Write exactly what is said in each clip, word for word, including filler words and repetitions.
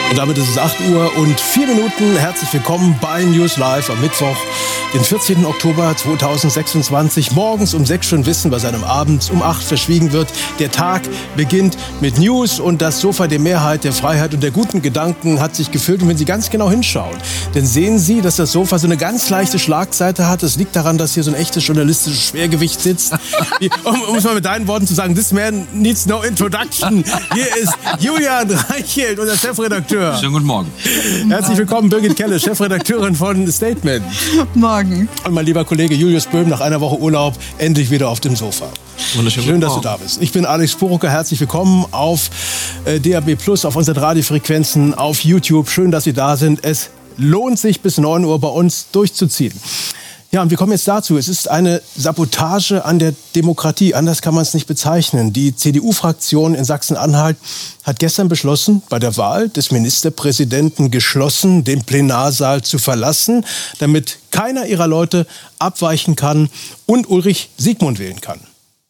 Und damit ist es acht Uhr und vier Minuten. Herzlich willkommen bei News Live am Mittwoch, den vierzehnten Oktober zweitausendsechsundzwanzig. Morgens um sechs schon wissen, was einem abends um acht verschwiegen wird. Der Tag beginnt mit News und das Sofa der Mehrheit, der Freiheit und der guten Gedanken hat sich gefüllt. Und wenn Sie ganz genau hinschauen, dann sehen Sie, dass das Sofa so eine ganz leichte Schlagseite hat. Das liegt daran, dass hier so ein echtes journalistisches Schwergewicht sitzt. Um, um es mal mit deinen Worten zu sagen, this man needs no introduction. Hier ist Julian Reichelt, unser Chefredakteur. Schönen guten Morgen. Herzlich willkommen, Birgit Kelle, Chefredakteurin von Statement. Morgen. Und mein lieber Kollege Julius Böhm, nach einer Woche Urlaub endlich wieder auf dem Sofa. Schön, dass du da bist. Ich bin Alex Purucker, herzlich willkommen auf äh, D A B Plus, auf unseren Radiofrequenzen, auf YouTube. Schön, dass Sie da sind. Es lohnt sich, bis neun Uhr bei uns durchzuziehen. Ja, und wir kommen jetzt dazu. Es ist eine Sabotage an der Demokratie. Anders kann man es nicht bezeichnen. Die C D U-Fraktion in Sachsen-Anhalt hat gestern beschlossen, bei der Wahl des Ministerpräsidenten geschlossen, den Plenarsaal zu verlassen, damit keiner ihrer Leute abweichen kann und Ulrich Siegmund wählen kann.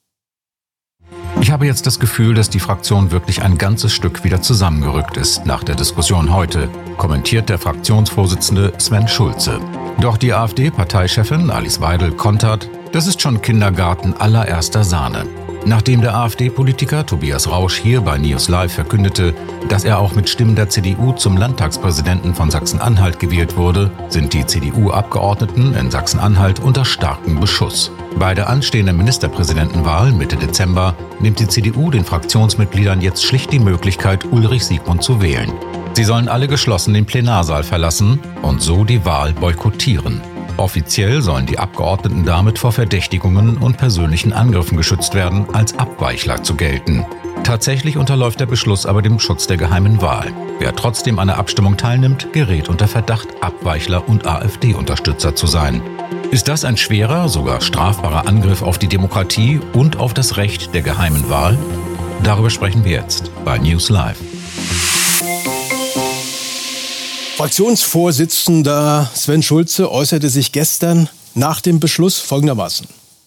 Ich habe jetzt das Gefühl, dass die Fraktion wirklich ein ganzes Stück wieder zusammengerückt ist nach der Diskussion heute, kommentiert der Fraktionsvorsitzende Sven Schulze. Doch die AfD-Parteichefin Alice Weidel kontert, das ist schon Kindergarten allererster Sahne. Nachdem der AfD-Politiker Tobias Rausch hier bei News Live verkündete, dass er auch mit Stimmen der C D U zum Landtagspräsidenten von Sachsen-Anhalt gewählt wurde, sind die C D U-Abgeordneten in Sachsen-Anhalt unter starkem Beschuss. Bei der anstehenden Ministerpräsidentenwahl Mitte Dezember nimmt die C D U den Fraktionsmitgliedern jetzt schlicht die Möglichkeit, Ulrich Siegmund zu wählen. Sie sollen alle geschlossen den Plenarsaal verlassen und so die Wahl boykottieren. Offiziell sollen die Abgeordneten damit vor Verdächtigungen und persönlichen Angriffen geschützt werden, als Abweichler zu gelten. Tatsächlich unterläuft der Beschluss aber dem Schutz der geheimen Wahl. Wer trotzdem an der Abstimmung teilnimmt, gerät unter Verdacht, Abweichler und AfD-Unterstützer zu sein. Ist das ein schwerer, sogar strafbarer Angriff auf die Demokratie und auf das Recht der geheimen Wahl? Darüber sprechen wir jetzt bei News Live. Fraktionsvorsitzender Sven Schulze äußerte sich gestern nach dem Beschluss folgendermaßen.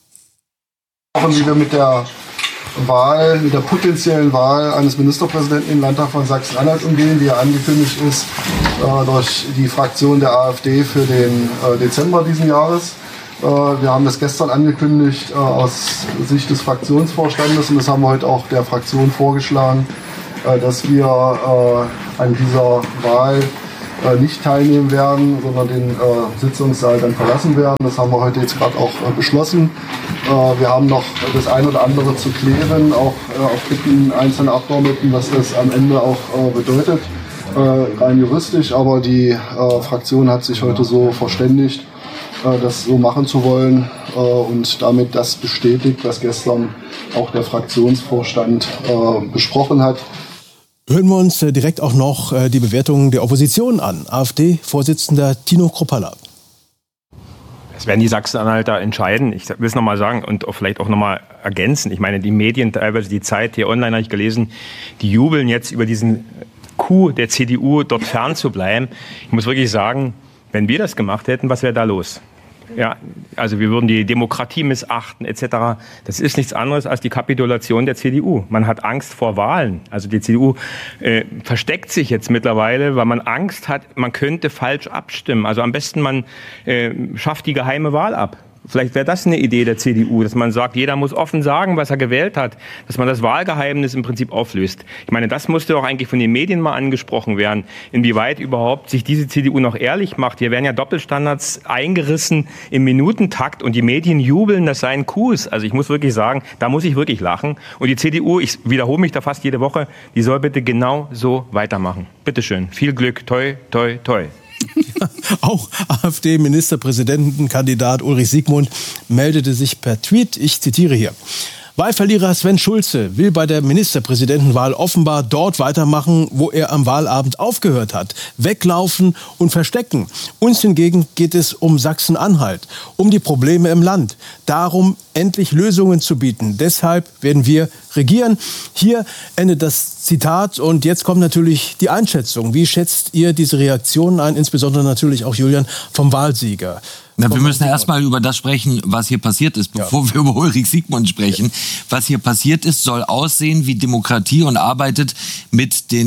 Wie wir mit der Wahl, mit der potenziellen Wahl eines Ministerpräsidenten im Landtag von Sachsen-Anhalt umgehen, die ja angekündigt ist äh, durch die Fraktion der AfD für den äh, Dezember diesen Jahres. Äh, wir haben das gestern angekündigt äh, aus Sicht des Fraktionsvorstandes und das haben wir heute auch der Fraktion vorgeschlagen, äh, dass wir äh, an dieser Wahl nicht teilnehmen werden, sondern den äh, Sitzungssaal dann verlassen werden. Das haben wir heute jetzt gerade auch äh, beschlossen. Äh, wir haben noch das ein oder andere zu klären, auch äh, auf Bitten einzelner Abgeordneten, was das am Ende auch äh, bedeutet, äh, rein juristisch. Aber die äh, Fraktion hat sich heute so verständigt, äh, das so machen zu wollen äh, und damit das bestätigt, was gestern auch der Fraktionsvorstand äh, besprochen hat. Hören wir uns direkt auch noch die Bewertung der Opposition an. AfD-Vorsitzender Tino Kruppalla. Das werden die Sachsen-Anhalter entscheiden. Ich will es nochmal sagen und auch vielleicht auch nochmal ergänzen. Ich meine, die Medien, teilweise die Zeit, hier online habe ich gelesen, die jubeln jetzt über diesen Coup der C D U, dort fern zu bleiben. Ich muss wirklich sagen, wenn wir das gemacht hätten, was wäre da los? Ja, also wir würden die Demokratie missachten et cetera. Das ist nichts anderes als die Kapitulation der C D U. Man hat Angst vor Wahlen. Also die C D U äh, versteckt sich jetzt mittlerweile, weil man Angst hat, man könnte falsch abstimmen. Also am besten man äh, schafft die geheime Wahl ab. Vielleicht wäre das eine Idee der C D U, dass man sagt, jeder muss offen sagen, was er gewählt hat, dass man das Wahlgeheimnis im Prinzip auflöst. Ich meine, das musste auch eigentlich von den Medien mal angesprochen werden, inwieweit überhaupt sich diese C D U noch ehrlich macht. Hier werden ja Doppelstandards eingerissen im Minutentakt und die Medien jubeln, das seien Coups. Also ich muss wirklich sagen, da muss ich wirklich lachen. Und die C D U, ich wiederhole mich da fast jede Woche, die soll bitte genau so weitermachen. Bitteschön, viel Glück, toi, toi, toi. Auch AfD-Ministerpräsidentenkandidat Ulrich Siegmund meldete sich per Tweet, ich zitiere hier. Wahlverlierer Sven Schulze will bei der Ministerpräsidentenwahl offenbar dort weitermachen, wo er am Wahlabend aufgehört hat. Weglaufen und verstecken. Uns hingegen geht es um Sachsen-Anhalt, um die Probleme im Land. Darum, endlich Lösungen zu bieten. Deshalb werden wir regieren. Hier endet das Zitat und jetzt kommt natürlich die Einschätzung. Wie schätzt ihr diese Reaktionen ein, insbesondere natürlich auch Julian vom Wahlsieger? Na, wir müssen ja erstmal über das sprechen, was hier passiert ist, bevor ja. wir über Ulrich Siegmund sprechen. Was hier passiert ist, soll aussehen wie Demokratie und arbeitet mit den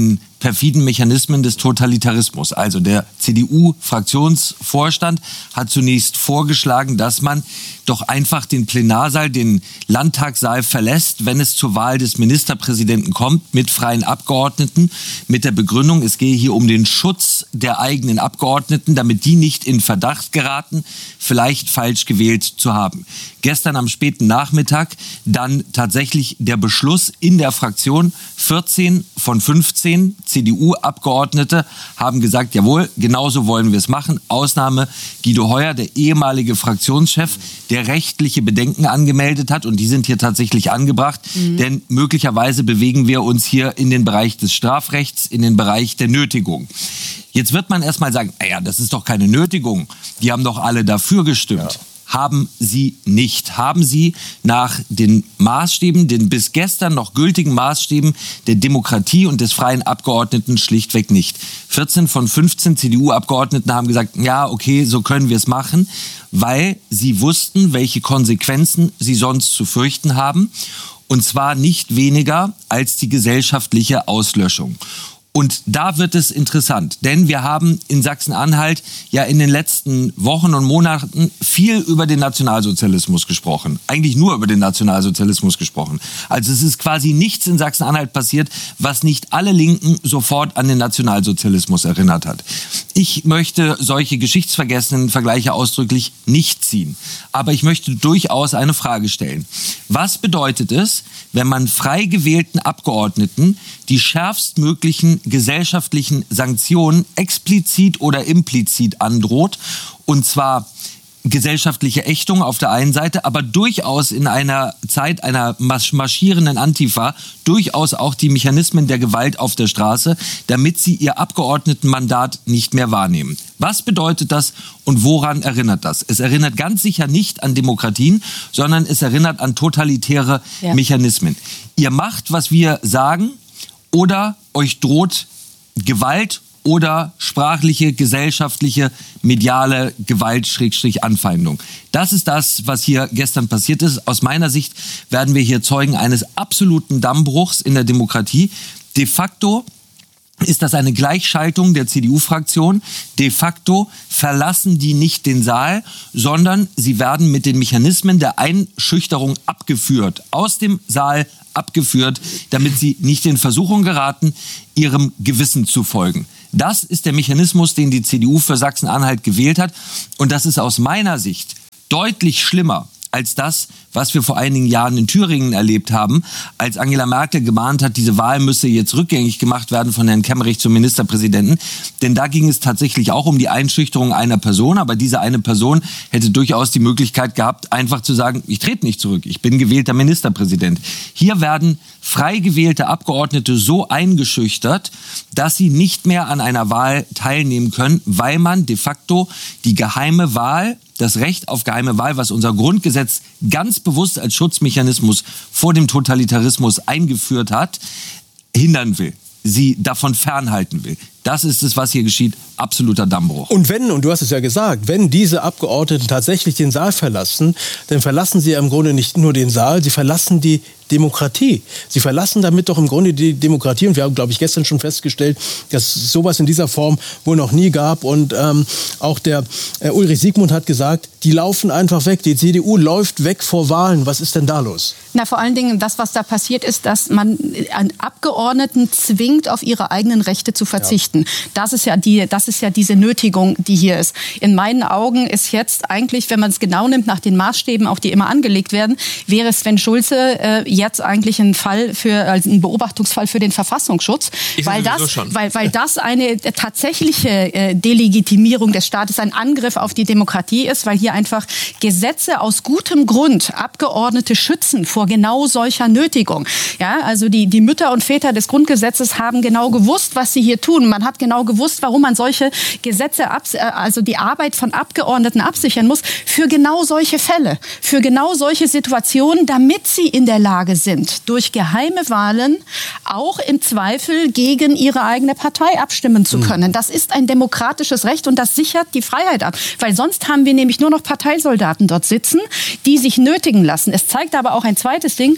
perfiden Mechanismen des Totalitarismus. Also der C D U-Fraktionsvorstand hat zunächst vorgeschlagen, dass man doch einfach den Plenarsaal, den Landtagssaal verlässt, wenn es zur Wahl des Ministerpräsidenten kommt, mit freien Abgeordneten, mit der Begründung, es gehe hier um den Schutz der eigenen Abgeordneten, damit die nicht in Verdacht geraten, vielleicht falsch gewählt zu haben. Gestern am späten Nachmittag dann tatsächlich der Beschluss in der Fraktion. vierzehn von fünfzehn C D U-Abgeordnete haben gesagt, jawohl, genauso wollen wir es machen. Ausnahme Guido Heuer, der ehemalige Fraktionschef, der rechtliche Bedenken angemeldet hat. Und die sind hier tatsächlich angebracht. Mhm. Denn möglicherweise bewegen wir uns hier in den Bereich des Strafrechts, in den Bereich der Nötigung. Jetzt wird man erstmal sagen, naja, das ist doch keine Nötigung. Die haben doch alle dafür gestimmt. Ja. Haben sie nicht. Haben sie nach den Maßstäben, den bis gestern noch gültigen Maßstäben der Demokratie und des freien Abgeordneten schlichtweg nicht. vierzehn von fünfzehn C D U-Abgeordneten haben gesagt, ja, okay, so können wir es machen, weil sie wussten, welche Konsequenzen sie sonst zu fürchten haben. Und zwar nicht weniger als die gesellschaftliche Auslöschung. Und da wird es interessant, denn wir haben in Sachsen-Anhalt ja in den letzten Wochen und Monaten viel über den Nationalsozialismus gesprochen. Eigentlich nur über den Nationalsozialismus gesprochen. Also es ist quasi nichts in Sachsen-Anhalt passiert, was nicht alle Linken sofort an den Nationalsozialismus erinnert hat. Ich möchte solche geschichtsvergessenen Vergleiche ausdrücklich nicht ziehen. Aber ich möchte durchaus eine Frage stellen. Was bedeutet es, wenn man frei gewählten Abgeordneten die schärfstmöglichen gesellschaftlichen Sanktionen explizit oder implizit androht, und zwar gesellschaftliche Ächtung auf der einen Seite, aber durchaus in einer Zeit einer marschierenden Antifa durchaus auch die Mechanismen der Gewalt auf der Straße, damit sie ihr Abgeordnetenmandat nicht mehr wahrnehmen. Was bedeutet das und woran erinnert das? Es erinnert ganz sicher nicht an Demokratien, sondern es erinnert an totalitäre ja. Mechanismen. Ihr macht, was wir sagen, oder euch droht Gewalt oder sprachliche, gesellschaftliche, mediale Gewalt, Schrägstrich Anfeindung. Das ist das, was hier gestern passiert ist. Aus meiner Sicht werden wir hier Zeugen eines absoluten Dammbruchs in der Demokratie. De facto ist das eine Gleichschaltung der C D U-Fraktion. De facto verlassen die nicht den Saal, sondern sie werden mit den Mechanismen der Einschüchterung abgeführt, aus dem Saal abgeführt, damit sie nicht in Versuchung geraten, ihrem Gewissen zu folgen. Das ist der Mechanismus, den die C D U für Sachsen-Anhalt gewählt hat. Und das ist aus meiner Sicht deutlich schlimmer als das, was wir vor einigen Jahren in Thüringen erlebt haben, als Angela Merkel gemahnt hat, diese Wahl müsse jetzt rückgängig gemacht werden von Herrn Kemmerich zum Ministerpräsidenten. Denn da ging es tatsächlich auch um die Einschüchterung einer Person. Aber diese eine Person hätte durchaus die Möglichkeit gehabt, einfach zu sagen, ich trete nicht zurück, ich bin gewählter Ministerpräsident. Hier werden frei gewählte Abgeordnete so eingeschüchtert, dass sie nicht mehr an einer Wahl teilnehmen können, weil man de facto die geheime Wahl, das Recht auf geheime Wahl, was unser Grundgesetz ganz bewusst als Schutzmechanismus vor dem Totalitarismus eingeführt hat, hindern will, sie davon fernhalten will. Das ist es, was hier geschieht. Absoluter Dammbruch. Und wenn, und du hast es ja gesagt, wenn diese Abgeordneten tatsächlich den Saal verlassen, dann verlassen sie ja im Grunde nicht nur den Saal, sie verlassen die Demokratie. Sie verlassen damit doch im Grunde die Demokratie. Und wir haben, glaube ich, gestern schon festgestellt, dass es sowas in dieser Form wohl noch nie gab. Und ähm, auch der äh, Ulrich Siegmund hat gesagt, die laufen einfach weg. Die C D U läuft weg vor Wahlen. Was ist denn da los? Na, vor allen Dingen, das, was da passiert ist, dass man an Abgeordneten zwingt, auf ihre eigenen Rechte zu verzichten. Ja. Das ist ja die, das ist ja diese Nötigung, die hier ist. In meinen Augen ist jetzt eigentlich, wenn man es genau nimmt, nach den Maßstäben, auch die immer angelegt werden, wäre Sven Schulze äh, jetzt eigentlich ein Fall für, also ein Beobachtungsfall für den Verfassungsschutz, weil das, weil, weil das eine tatsächliche äh, Delegitimierung des Staates, ein Angriff auf die Demokratie ist, weil hier einfach Gesetze aus gutem Grund Abgeordnete schützen vor genau solcher Nötigung. Ja, also die, die Mütter und Väter des Grundgesetzes haben genau gewusst, was sie hier tun. Man hat genau gewusst, warum man solche Gesetze, also die Arbeit von Abgeordneten absichern muss, für genau solche Fälle, für genau solche Situationen, damit sie in der Lage sind, durch geheime Wahlen auch im Zweifel gegen ihre eigene Partei abstimmen zu können. Das ist ein demokratisches Recht und das sichert die Freiheit ab. Weil sonst haben wir nämlich nur noch Parteisoldaten dort sitzen, die sich nötigen lassen. Es zeigt aber auch ein zweites Ding,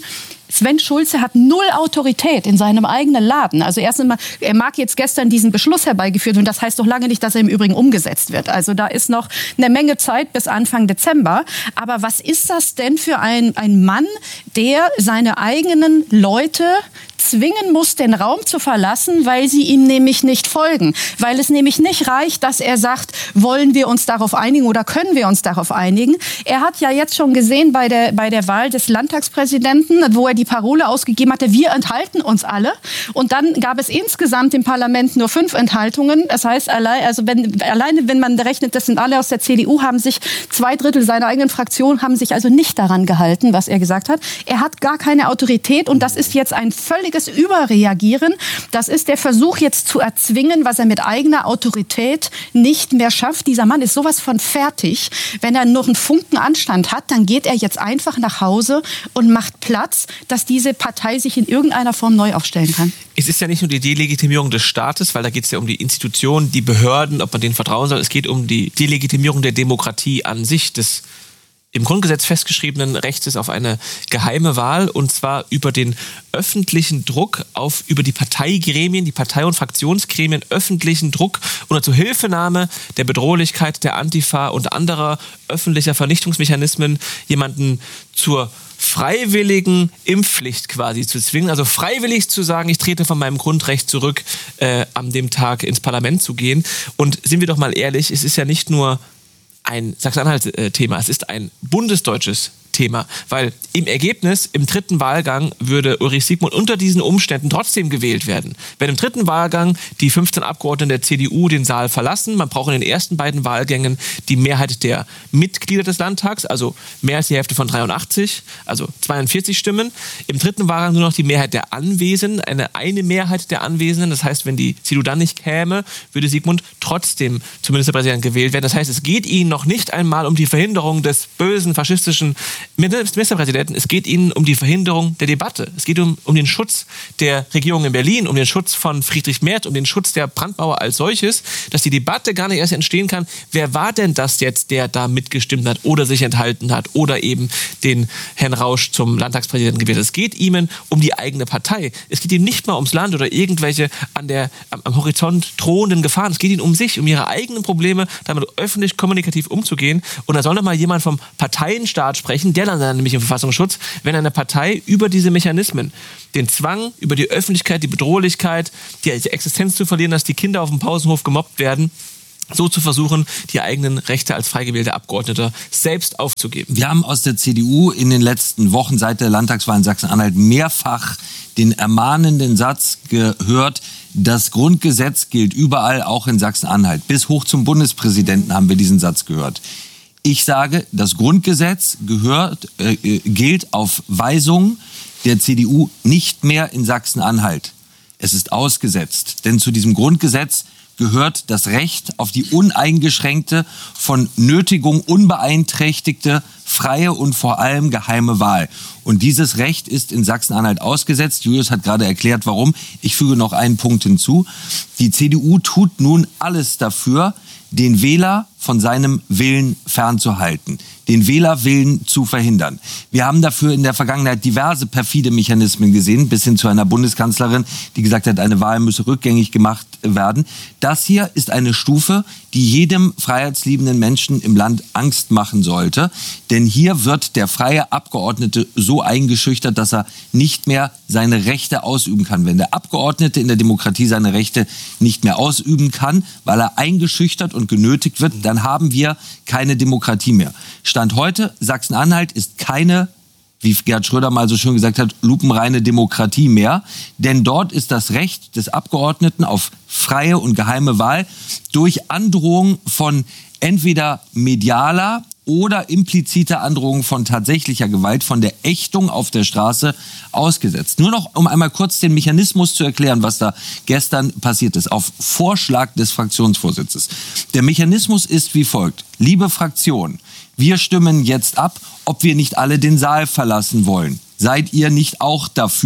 Sven Schulze hat null Autorität in seinem eigenen Laden. Also erst einmal, er mag jetzt gestern diesen Beschluss herbeigeführt und das heißt doch lange nicht, dass er im Übrigen umgesetzt wird. Also da ist noch eine Menge Zeit bis Anfang Dezember. Aber was ist das denn für ein, ein Mann, der seine eigenen Leute zwingen muss, den Raum zu verlassen, weil sie ihm nämlich nicht folgen. Weil es nämlich nicht reicht, dass er sagt, wollen wir uns darauf einigen oder können wir uns darauf einigen. Er hat ja jetzt schon gesehen bei der, bei der Wahl des Landtagspräsidenten, wo er die Parole ausgegeben hatte, wir enthalten uns alle. Und dann gab es insgesamt im Parlament nur fünf Enthaltungen. Das heißt, allein, also wenn, alleine wenn man rechnet, das sind alle aus der C D U, haben sich zwei Drittel seiner eigenen Fraktion, haben sich also nicht daran gehalten, was er gesagt hat. Er hat gar keine Autorität und das ist jetzt ein völliges Überreagieren. Das ist der Versuch jetzt zu erzwingen, was er mit eigener Autorität nicht mehr schafft. Dieser Mann ist sowas von fertig. Wenn er noch einen Funken Anstand hat, dann geht er jetzt einfach nach Hause und macht Platz, dass diese Partei sich in irgendeiner Form neu aufstellen kann. Es ist ja nicht nur die Delegitimierung des Staates, weil da geht es ja um die Institutionen, die Behörden, ob man denen vertrauen soll. Es geht um die Delegitimierung der Demokratie an sich, des im Grundgesetz festgeschriebenen Rechts auf eine geheime Wahl, und zwar über den öffentlichen Druck auf, über die Parteigremien, die Partei- und Fraktionsgremien, öffentlichen Druck unter Zuhilfenahme der Bedrohlichkeit der Antifa und anderer öffentlicher Vernichtungsmechanismen jemanden zur freiwilligen Impfpflicht quasi zu zwingen, also freiwillig zu sagen, ich trete von meinem Grundrecht zurück, äh, an dem Tag ins Parlament zu gehen. Und sind wir doch mal ehrlich, es ist ja nicht nur ein Sachsen-Anhalt-Thema, es ist ein bundesdeutsches Thema, weil im Ergebnis, im dritten Wahlgang würde Ulrich Siegmund unter diesen Umständen trotzdem gewählt werden. Wenn im dritten Wahlgang die fünfzehn Abgeordneten der C D U den Saal verlassen, man braucht in den ersten beiden Wahlgängen die Mehrheit der Mitglieder des Landtags, also mehr als die Hälfte von dreiundachtzig, also zweiundvierzig Stimmen. Im dritten Wahlgang nur noch die Mehrheit der Anwesenden, eine eine Mehrheit der Anwesenden. Das heißt, wenn die C D U dann nicht käme, würde Siegmund trotzdem zum Ministerpräsidenten gewählt werden. Das heißt, es geht ihnen noch nicht einmal um die Verhinderung des bösen faschistischen Ministerpräsidenten, es geht ihnen um die Verhinderung der Debatte. Es geht um, um den Schutz der Regierung in Berlin, um den Schutz von Friedrich Merz, um den Schutz der Brandmauer als solches, dass die Debatte gar nicht erst entstehen kann, wer war denn das jetzt, der da mitgestimmt hat oder sich enthalten hat oder eben den Herrn Rausch zum Landtagspräsidenten gewählt hat. Es geht ihnen um die eigene Partei. Es geht ihnen nicht mal ums Land oder irgendwelche an der, am, am Horizont drohenden Gefahren. Es geht ihnen um sich, um ihre eigenen Probleme, damit öffentlich kommunikativ umzugehen. Und da soll doch mal jemand vom Parteienstaat sprechen, der dann nämlich im Verfassungsschutz, wenn eine Partei über diese Mechanismen, den Zwang, über die Öffentlichkeit, die Bedrohlichkeit, die Existenz zu verlieren, dass die Kinder auf dem Pausenhof gemobbt werden, so zu versuchen, die eigenen Rechte als frei gewählter Abgeordneter selbst aufzugeben. Wir haben aus der C D U in den letzten Wochen seit der Landtagswahl in Sachsen-Anhalt mehrfach den ermahnenden Satz gehört, das Grundgesetz gilt überall, auch in Sachsen-Anhalt. Bis hoch zum Bundespräsidenten haben wir diesen Satz gehört. Ich sage, das Grundgesetz gehört, äh, gilt auf Weisung der C D U nicht mehr in Sachsen-Anhalt. Es ist ausgesetzt, denn zu diesem Grundgesetz gehört das Recht auf die uneingeschränkte, von Nötigung unbeeinträchtigte, freie und vor allem geheime Wahl. Und dieses Recht ist in Sachsen-Anhalt ausgesetzt. Julius hat gerade erklärt, warum. Ich füge noch einen Punkt hinzu. Die C D U tut nun alles dafür, den Wähler von seinem Willen fernzuhalten, den Wählerwillen zu verhindern. Wir haben dafür in der Vergangenheit diverse perfide Mechanismen gesehen, bis hin zu einer Bundeskanzlerin, die gesagt hat, eine Wahl müsse rückgängig gemacht werden. Das hier ist eine Stufe, die jedem freiheitsliebenden Menschen im Land Angst machen sollte. Denn hier wird der freie Abgeordnete so eingeschüchtert, dass er nicht mehr seine Rechte ausüben kann. Wenn der Abgeordnete in der Demokratie seine Rechte nicht mehr ausüben kann, weil er eingeschüchtert und genötigt wird, dann haben wir keine Demokratie mehr. Stand heute, Sachsen-Anhalt ist keine, wie Gerhard Schröder mal so schön gesagt hat, lupenreine Demokratie mehr. Denn dort ist das Recht des Abgeordneten auf freie und geheime Wahl durch Androhung von entweder medialer oder impliziter Androhung von tatsächlicher Gewalt, von der Ächtung auf der Straße ausgesetzt. Nur noch, um einmal kurz den Mechanismus zu erklären, was da gestern passiert ist, auf Vorschlag des Fraktionsvorsitzes. Der Mechanismus ist wie folgt. Liebe Fraktion, wir stimmen jetzt ab, ob wir nicht alle den Saal verlassen wollen. Seid ihr nicht auch dafür?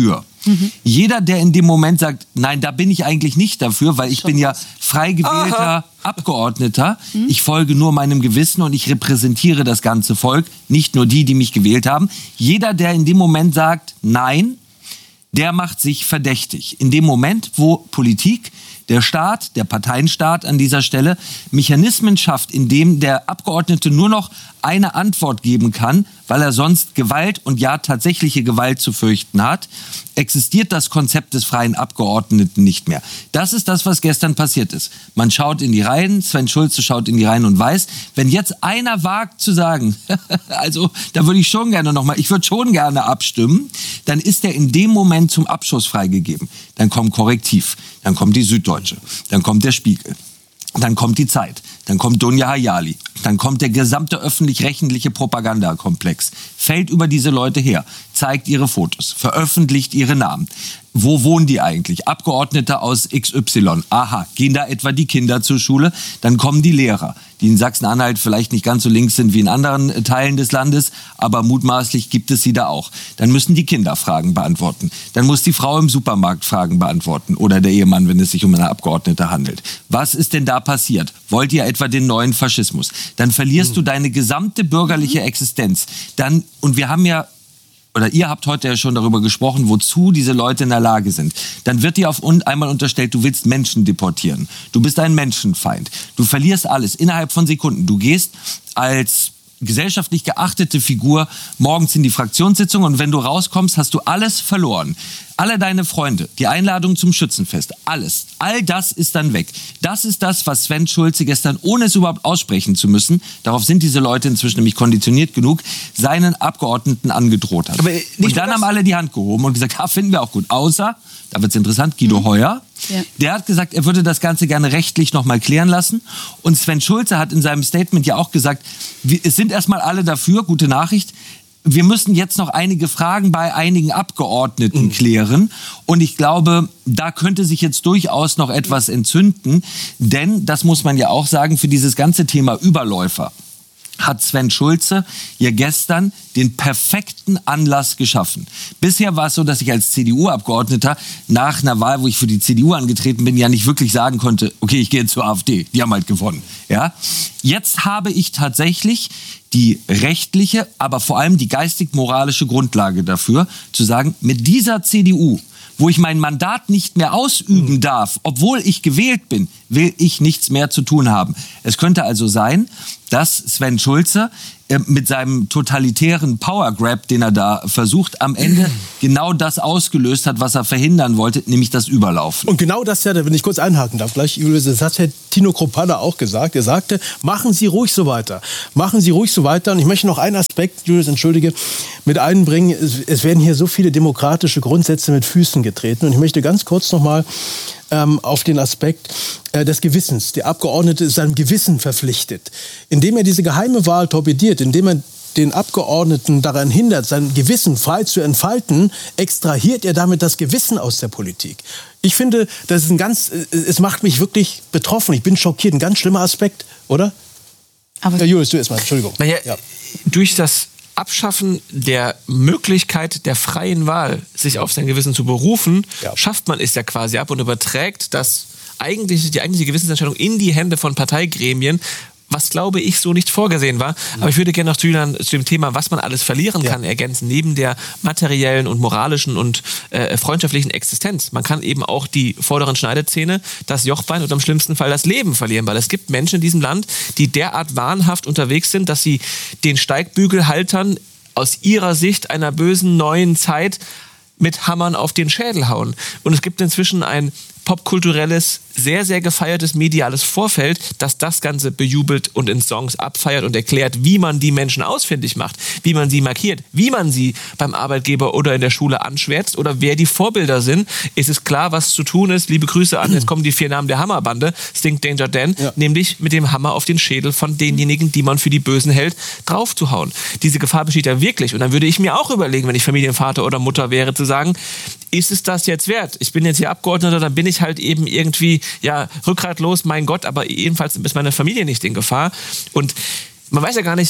Mhm. Jeder, der in dem Moment sagt, nein, da bin ich eigentlich nicht dafür, weil ich Schon bin ja frei gewählter Aha. Abgeordneter, mhm. ich folge nur meinem Gewissen und ich repräsentiere das ganze Volk, nicht nur die, die mich gewählt haben. Jeder, der in dem Moment sagt, nein, der macht sich verdächtig. In dem Moment, wo Politik, der Staat, der Parteienstaat an dieser Stelle Mechanismen schafft, in dem der Abgeordnete nur noch eine Antwort geben kann, weil er sonst Gewalt und ja tatsächliche Gewalt zu fürchten hat, existiert das Konzept des freien Abgeordneten nicht mehr. Das ist das, was gestern passiert ist. Man schaut in die Reihen, Sven Schulze schaut in die Reihen und weiß, wenn jetzt einer wagt zu sagen, also da würde ich schon gerne nochmal, ich würde schon gerne abstimmen, dann ist er in dem Moment zum Abschuss freigegeben. Dann kommt Korrektiv, dann kommt die Süddeutsche, dann kommt der Spiegel. Dann kommt die Zeit, dann kommt Dunja Hayali, dann kommt der gesamte öffentlich-rechtliche Propagandakomplex, fällt über diese Leute her, zeigt ihre Fotos, veröffentlicht ihre Namen. Wo wohnen die eigentlich? Abgeordnete aus X Y. Aha, gehen da etwa die Kinder zur Schule? Dann kommen die Lehrer, die in Sachsen-Anhalt vielleicht nicht ganz so links sind wie in anderen Teilen des Landes, aber mutmaßlich gibt es sie da auch. Dann müssen die Kinder Fragen beantworten. Dann muss die Frau im Supermarkt Fragen beantworten oder der Ehemann, wenn es sich um eine Abgeordnete handelt. Was ist denn da passiert? Wollt ihr etwa den neuen Faschismus? Dann verlierst mhm. du deine gesamte bürgerliche Existenz. Dann, und wir haben ja oder ihr habt heute ja schon darüber gesprochen, wozu diese Leute in der Lage sind. Dann wird dir auf einmal unterstellt, du willst Menschen deportieren. Du bist ein Menschenfeind. Du verlierst alles innerhalb von Sekunden. Du gehst als gesellschaftlich geachtete Figur morgens in die Fraktionssitzung und wenn du rauskommst, hast du alles verloren. Alle deine Freunde, die Einladung zum Schützenfest, alles. All das ist dann weg. Das ist das, was Sven Schulze gestern, ohne es überhaupt aussprechen zu müssen, darauf sind diese Leute inzwischen nämlich konditioniert genug, seinen Abgeordneten angedroht hat. Aber und dann haben alle die Hand gehoben und gesagt, ja, finden wir auch gut. Außer, da wird's interessant, Guido mhm. Heuer. Ja. Der hat gesagt, er würde das Ganze gerne rechtlich noch mal klären lassen. Und Sven Schulze hat in seinem Statement ja auch gesagt, wir, es sind erstmal alle dafür, gute Nachricht, wir müssen jetzt noch einige Fragen bei einigen Abgeordneten mhm. klären. Und ich glaube, da könnte sich jetzt durchaus noch etwas entzünden. Denn, das muss man ja auch sagen, für dieses ganze Thema Überläufer hat Sven Schulze ja gestern den perfekten Anlass geschaffen. Bisher war es so, dass ich als C D U-Abgeordneter nach einer Wahl, wo ich für die C D U angetreten bin, ja nicht wirklich sagen konnte, okay, ich gehe jetzt zur AfD, die haben halt gewonnen. Ja? Jetzt habe ich tatsächlich die rechtliche, aber vor allem die geistig-moralische Grundlage dafür, zu sagen, mit dieser C D U, wo ich mein Mandat nicht mehr ausüben darf, obwohl ich gewählt bin, will ich nichts mehr zu tun haben. Es könnte also sein, dass Sven Schulze äh, mit seinem totalitären Power Grab, den er da versucht, am Ende genau das ausgelöst hat, was er verhindern wollte, nämlich das Überlaufen. Und genau das, ja, wenn ich kurz einhaken darf, gleich, Julius, das hat Herr Tino Kruppalla auch gesagt. Er sagte, machen Sie ruhig so weiter. Machen Sie ruhig so weiter. Und ich möchte noch einen Aspekt, Julius, entschuldige, mit einbringen. Es, es werden hier so viele demokratische Grundsätze mit Füßen getreten. Und ich möchte ganz kurz noch mal ähm, auf den Aspekt äh, des Gewissens. Der Abgeordnete ist seinem Gewissen verpflichtet. Indem er diese geheime Wahl torpediert, indem er den Abgeordneten daran hindert, sein Gewissen frei zu entfalten, extrahiert er damit das Gewissen aus der Politik. Ich finde, das ist ein ganz, es macht mich wirklich betroffen. Ich bin schockiert. Ein ganz schlimmer Aspekt, oder? Aber ja, Julius, du erstmal, Entschuldigung. Naja, ja. Durch das Abschaffen der Möglichkeit der freien Wahl, sich auf sein Gewissen zu berufen, ja. schafft man es ja quasi ab und überträgt das eigentliche, die eigentliche Gewissensentscheidung in die Hände von Parteigremien, was, glaube ich, so nicht vorgesehen war. Aber ich würde gerne noch zu, Julian, zu dem Thema, was man alles verlieren kann, ja. ergänzen, neben der materiellen und moralischen und äh, freundschaftlichen Existenz. Man kann eben auch die vorderen Schneidezähne, das Jochbein und im schlimmsten Fall das Leben verlieren, weil es gibt Menschen in diesem Land, die derart wahnhaft unterwegs sind, dass sie den Steigbügelhaltern aus ihrer Sicht einer bösen neuen Zeit mit Hammern auf den Schädel hauen. Und es gibt inzwischen ein popkulturelles, sehr, sehr gefeiertes mediales Vorfeld, das das Ganze bejubelt und in Songs abfeiert und erklärt, wie man die Menschen ausfindig macht, wie man sie markiert, wie man sie beim Arbeitgeber oder in der Schule anschwärzt oder wer die Vorbilder sind. Es ist klar, was zu tun ist. Liebe Grüße an, jetzt kommen die vier Namen der Hammerbande, Stink, Danger Dan, ja. nämlich mit dem Hammer auf den Schädel von denjenigen, die man für die Bösen hält, draufzuhauen. Diese Gefahr besteht ja wirklich. Und dann würde ich mir auch überlegen, wenn ich Familienvater oder Mutter wäre, zu sagen, ist es das jetzt wert? Ich bin jetzt hier Abgeordneter, dann bin ich halt eben irgendwie, ja, rückgratlos, mein Gott, aber jedenfalls ist meine Familie nicht in Gefahr. Und man weiß ja gar nicht,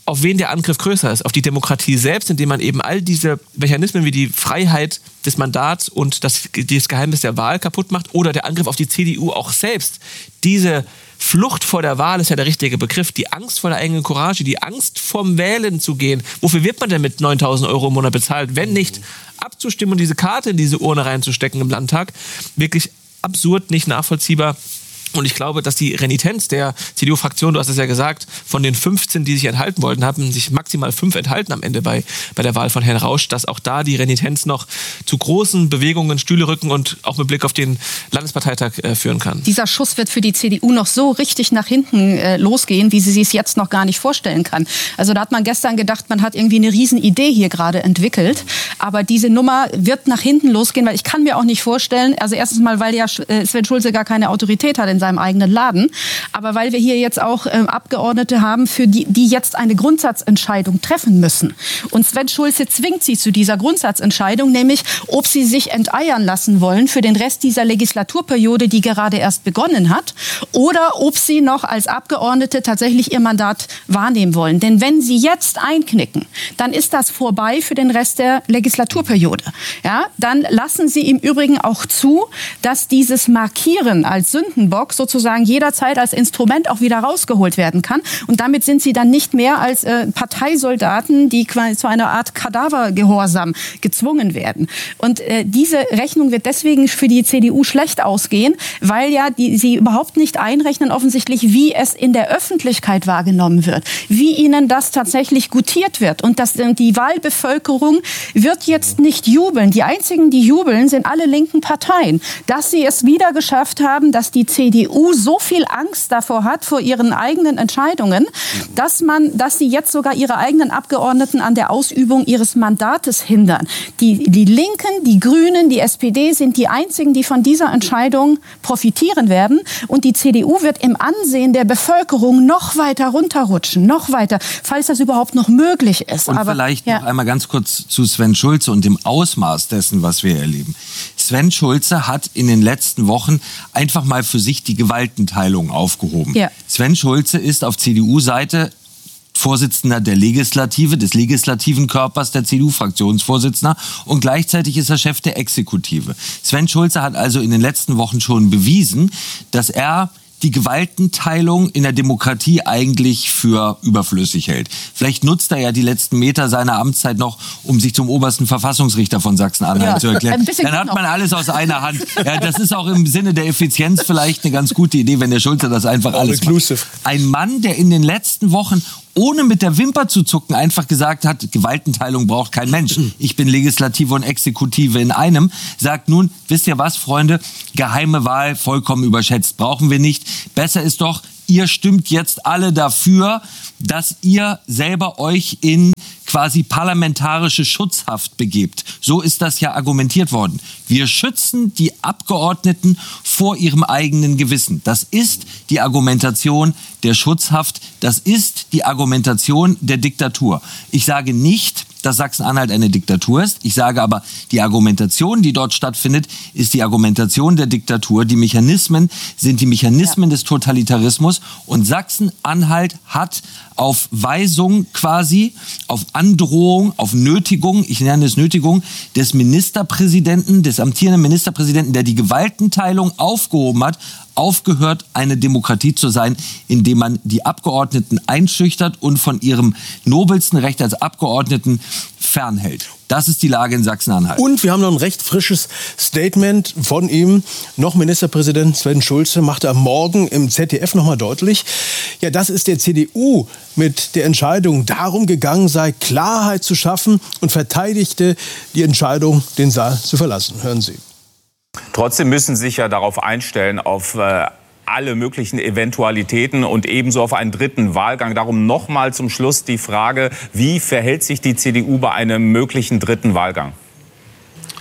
auf wen der Angriff größer ist. Auf die Demokratie selbst, indem man eben all diese Mechanismen wie die Freiheit des Mandats und das, das Geheimnis der Wahl kaputt macht, oder der Angriff auf die C D U auch selbst. Diese Flucht vor der Wahl ist ja der richtige Begriff. Die Angst vor der eigenen Courage, die Angst vom Wählen zu gehen. Wofür wird man denn mit neuntausend Euro im Monat bezahlt, wenn nicht abzustimmen und diese Karte in diese Urne reinzustecken im Landtag? Wirklich absurd, nicht nachvollziehbar. Und ich glaube, dass die Renitenz der C D U-Fraktion, du hast es ja gesagt, von den fünfzehn, die sich enthalten wollten, haben sich maximal fünf enthalten am Ende bei, bei der Wahl von Herrn Rausch, dass auch da die Renitenz noch zu großen Bewegungen, Stühle rücken und auch mit Blick auf den Landesparteitag äh, führen kann. Dieser Schuss wird für die C D U noch so richtig nach hinten äh, losgehen, wie sie sich jetzt noch gar nicht vorstellen kann. Also da hat man gestern gedacht, man hat irgendwie eine Riesenidee hier gerade entwickelt. Aber diese Nummer wird nach hinten losgehen, weil ich kann mir auch nicht vorstellen, also erstens mal, weil ja Sven Schulze gar keine Autorität hat in seinem eigenen Laden, aber weil wir hier jetzt auch ähm, Abgeordnete haben, für die, die jetzt eine Grundsatzentscheidung treffen müssen. Und Sven Schulze zwingt sie zu dieser Grundsatzentscheidung, nämlich ob sie sich enteiern lassen wollen für den Rest dieser Legislaturperiode, die gerade erst begonnen hat, oder ob sie noch als Abgeordnete tatsächlich ihr Mandat wahrnehmen wollen. Denn wenn sie jetzt einknicken, dann ist das vorbei für den Rest der Legislaturperiode. Ja, dann lassen sie im Übrigen auch zu, dass dieses Markieren als Sündenbock sozusagen jederzeit als Instrument auch wieder rausgeholt werden kann. Und damit sind sie dann nicht mehr als äh, Parteisoldaten, die quasi zu einer Art Kadavergehorsam gezwungen werden. Und äh, diese Rechnung wird deswegen für die C D U schlecht ausgehen, weil ja die, sie überhaupt nicht einrechnen offensichtlich, wie es in der Öffentlichkeit wahrgenommen wird, wie ihnen das tatsächlich gutiert wird. Und dass äh, die Wahlbevölkerung wird jetzt nicht jubeln. Die einzigen, die jubeln, sind alle linken Parteien. Dass sie es wieder geschafft haben, dass die C D U so viel Angst davor hat, vor ihren eigenen Entscheidungen, dass man, dass sie jetzt sogar ihre eigenen Abgeordneten an der Ausübung ihres Mandates hindern. Die, die Linken, die Grünen, die S P D sind die einzigen, die von dieser Entscheidung profitieren werden. Und die C D U wird im Ansehen der Bevölkerung noch weiter runterrutschen, noch weiter, falls das überhaupt noch möglich ist. Und Aber, vielleicht ja. noch einmal ganz kurz zu Sven Schulze und dem Ausmaß dessen, was wir erleben. Sven Schulze hat in den letzten Wochen einfach mal für sich die Gewaltenteilung aufgehoben. Ja. Sven Schulze ist auf C D U-Seite Vorsitzender der Legislative, des legislativen Körpers der C D U-Fraktionsvorsitzender, und gleichzeitig ist er Chef der Exekutive. Sven Schulze hat also in den letzten Wochen schon bewiesen, dass er die Gewaltenteilung in der Demokratie eigentlich für überflüssig hält. Vielleicht nutzt er ja die letzten Meter seiner Amtszeit noch, um sich zum obersten Verfassungsrichter von Sachsen-Anhalt ja, zu erklären. Dann hat man alles aus einer Hand. Ja, das ist auch im Sinne der Effizienz vielleicht eine ganz gute Idee, wenn der Schulze das einfach alles macht. Ein Mann, der in den letzten Wochen ohne mit der Wimper zu zucken einfach gesagt hat, Gewaltenteilung braucht kein Mensch. Ich bin Legislative und Exekutive in einem. Sagt nun, wisst ihr was, Freunde, geheime Wahl vollkommen überschätzt, brauchen wir nicht. Besser ist doch, ihr stimmt jetzt alle dafür, dass ihr selber euch in quasi parlamentarische Schutzhaft begebt. So ist das ja argumentiert worden. Wir schützen die Abgeordneten vor ihrem eigenen Gewissen. Das ist die Argumentation der Schutzhaft. Das ist die Argumentation der Diktatur. Ich sage nicht, dass Sachsen-Anhalt eine Diktatur ist. Ich sage aber, die Argumentation, die dort stattfindet, ist die Argumentation der Diktatur. Die Mechanismen sind die Mechanismen ja. des Totalitarismus. Und Sachsen-Anhalt hat auf Weisung quasi, auf Androhung, auf Nötigung, ich nenne es Nötigung, des Ministerpräsidenten, des amtierenden Ministerpräsidenten, der die Gewaltenteilung aufgehoben hat, aufgehört, eine Demokratie zu sein, indem man die Abgeordneten einschüchtert und von ihrem nobelsten Recht als Abgeordneten fernhält. Das ist die Lage in Sachsen-Anhalt. Und wir haben noch ein recht frisches Statement von ihm. Noch Ministerpräsident Sven Schulze machte am Morgen im Z D F noch mal deutlich, ja, dass es der C D U mit der Entscheidung darum gegangen sei, Klarheit zu schaffen, und verteidigte die Entscheidung, den Saal zu verlassen. Hören Sie. Trotzdem müssen Sie sich ja darauf einstellen, auf äh, alle möglichen Eventualitäten und ebenso auf einen dritten Wahlgang. Darum noch mal zum Schluss die Frage, wie verhält sich die C D U bei einem möglichen dritten Wahlgang?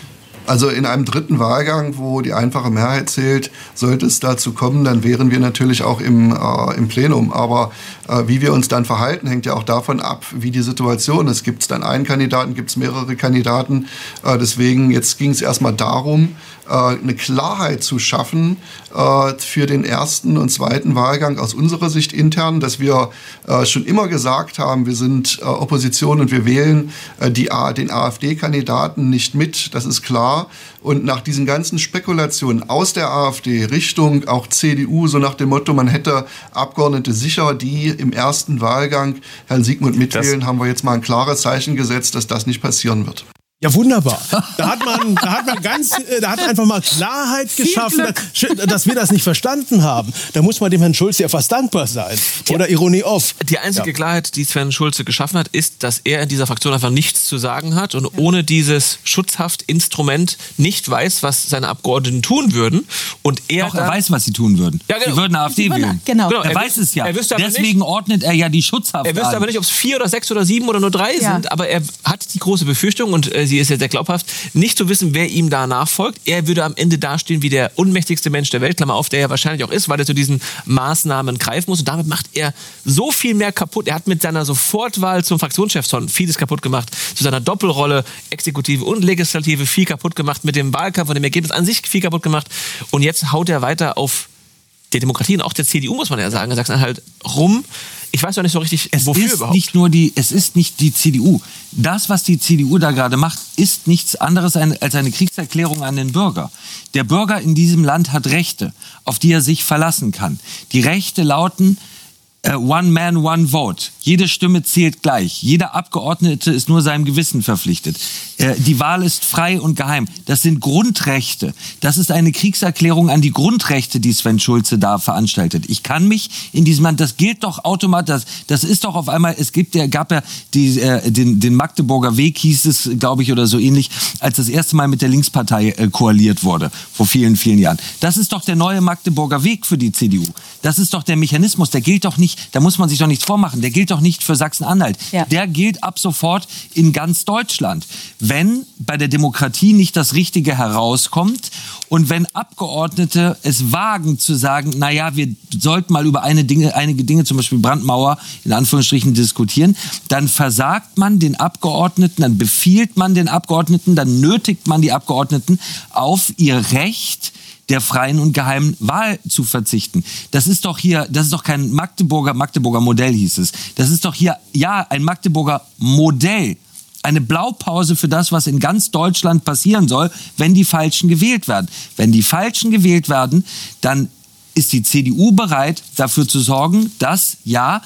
Also in einem dritten Wahlgang, wo die einfache Mehrheit zählt, sollte es dazu kommen, dann wären wir natürlich auch im, äh, im Plenum. Aber äh, wie wir uns dann verhalten, hängt ja auch davon ab, wie die Situation ist. Gibt es dann einen Kandidaten, gibt es mehrere Kandidaten? Äh, deswegen, jetzt ging es erstmal darum, äh, eine Klarheit zu schaffen äh, für den ersten und zweiten Wahlgang aus unserer Sicht intern, dass wir äh, schon immer gesagt haben, wir sind äh, Opposition und wir wählen äh, die, den AfD-Kandidaten nicht mit, das ist klar. Und nach diesen ganzen Spekulationen aus der AfD Richtung auch C D U, so nach dem Motto, man hätte Abgeordnete sicher, die im ersten Wahlgang Herrn Siegmund mitwählen, das haben wir jetzt mal ein klares Zeichen gesetzt, dass das nicht passieren wird. Ja, wunderbar. Da hat man, da hat man ganz, da hat einfach mal Klarheit geschaffen, dass, dass wir das nicht verstanden haben. Da muss man dem Herrn Schulze ja fast dankbar sein. Oder Ironie off. Die einzige ja. Klarheit, die Sven Schulze geschaffen hat, ist, dass er in dieser Fraktion einfach nichts zu sagen hat und ja. ohne dieses Schutzhaftinstrument nicht weiß, was seine Abgeordneten tun würden. Und er, Doch, er weiß, was sie tun würden. Ja, genau. Sie würden AfD sie wählen. Genau. genau. Er, er weiß es ja. Deswegen nicht, ordnet er ja die Schutzhaft Er wüsste an. aber nicht, ob es vier oder sechs oder sieben oder nur drei ja. sind. Aber er hat die große Befürchtung und äh, sie ist ja sehr glaubhaft, nicht zu wissen, wer ihm da nachfolgt. Er würde am Ende dastehen wie der unmächtigste Mensch der Welt, Klammer auf, der er wahrscheinlich auch ist, weil er zu diesen Maßnahmen greifen muss. Und damit macht er so viel mehr kaputt. Er hat mit seiner Sofortwahl zum Fraktionschef schon vieles kaputt gemacht. Zu seiner Doppelrolle, Exekutive und Legislative, viel kaputt gemacht. Mit dem Wahlkampf und dem Ergebnis an sich viel kaputt gemacht. Und jetzt haut er weiter auf der Demokratie und auch der C D U, muss man ja sagen, in Sachsen-Anhalt rum. Ich weiß doch nicht so richtig, es wofür ist überhaupt. Nicht nur die, es ist nicht die C D U. Das, was die C D U da gerade macht, ist nichts anderes als eine Kriegserklärung an den Bürger. Der Bürger in diesem Land hat Rechte, auf die er sich verlassen kann. Die Rechte lauten uh, One Man, One Vote. Jede Stimme zählt gleich. Jeder Abgeordnete ist nur seinem Gewissen verpflichtet. Äh, die Wahl ist frei und geheim. Das sind Grundrechte. Das ist eine Kriegserklärung an die Grundrechte, die Sven Schulze da veranstaltet. Ich kann mich in diesem Land, das gilt doch automatisch, das, das ist doch auf einmal, es gibt ja, gab ja die, äh, den, den Magdeburger Weg, hieß es, glaube ich, oder so ähnlich, als das erste Mal mit der Linkspartei äh, koaliert wurde, vor vielen, vielen Jahren. Das ist doch der neue Magdeburger Weg für die C D U. Das ist doch der Mechanismus, der gilt doch nicht, da muss man sich doch nichts vormachen, der gilt doch nicht für Sachsen-Anhalt. Ja. Der gilt ab sofort in ganz Deutschland. Wenn bei der Demokratie nicht das Richtige herauskommt und wenn Abgeordnete es wagen zu sagen, naja, wir sollten mal über eine Dinge, einige Dinge, zum Beispiel Brandmauer, in Anführungsstrichen diskutieren, dann versagt man den Abgeordneten, dann befiehlt man den Abgeordneten, dann nötigt man die Abgeordneten auf ihr Recht, der freien und geheimen Wahl zu verzichten. Das ist doch hier, das ist doch kein Magdeburger, Magdeburger Modell hieß es. Das ist doch hier, ja, ein Magdeburger Modell. Eine Blaupause für das, was in ganz Deutschland passieren soll, wenn die Falschen gewählt werden. Wenn die Falschen gewählt werden, dann ist die C D U bereit, dafür zu sorgen, dass, ja,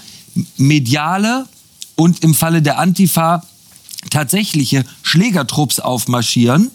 mediale und im Falle der Antifa tatsächliche Schlägertrupps aufmarschieren